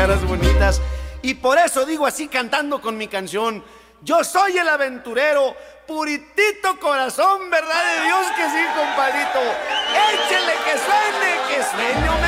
caras bonitas. Y por eso digo así cantando con mi canción: yo soy el aventurero, puritito corazón, verdad de Dios que sí, compadrito. Échele que suene, hombre.